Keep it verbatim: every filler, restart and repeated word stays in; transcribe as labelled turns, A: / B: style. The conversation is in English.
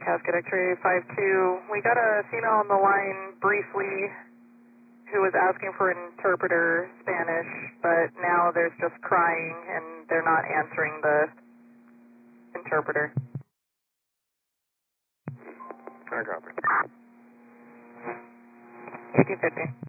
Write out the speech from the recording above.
A: Cascade X-ray five two. We got a female on the line briefly who was asking for an interpreter Spanish, but now there's just crying and they're not answering the interpreter.
B: I copy.
A: eighteen fifty.